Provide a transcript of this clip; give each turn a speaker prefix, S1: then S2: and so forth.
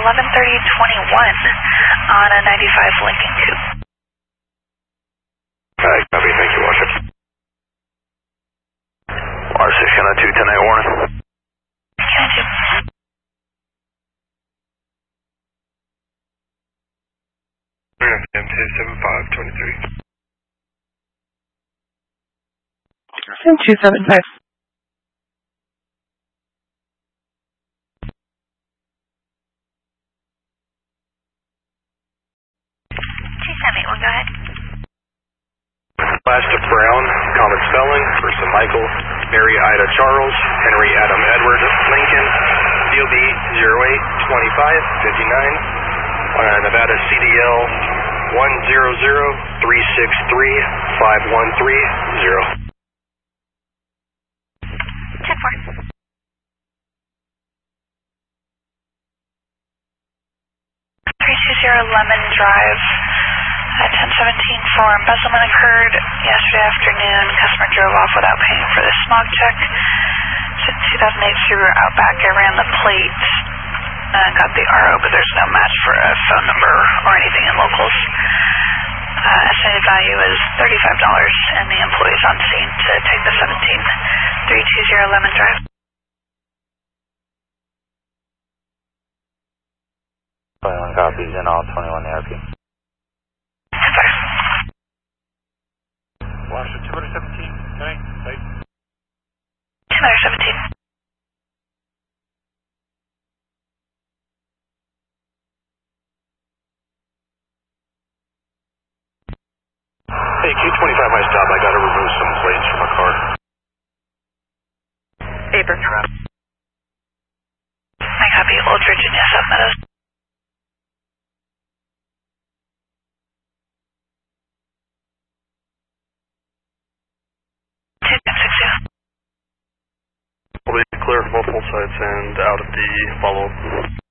S1: 11:30:21 on a 95 Lincoln 2.
S2: Alright, copy, thank you, Washer. Water 6 on a 210 warning.
S1: Can you?
S2: M27523.
S3: 275.
S1: Go ahead.
S2: Last of Brown, common spelling, first of Michael, Mary Ida Charles, Henry Adam Edward Lincoln, DOB 082559, Nevada CDL 100363513.
S1: 10-4. 320 Lemon Drive. 1017 for embezzlement occurred yesterday afternoon. Customer drove off without paying for the smog check. Since 2008 through Outback, I ran the plate and got the RO, but there's no match for a phone number or anything in locals. Estimated value is $35, and the employee's on scene to take the 320 Lemon Drive.
S4: Copies in all 21 ARP.
S2: Washington 217, okay, right.
S1: 217.
S2: Hey, Q25, nice job. I gotta remove some plates from my car.
S1: Paper. I copy Old Virginia, South Meadows.
S2: We'll be clear multiple sites and out at the follow-up.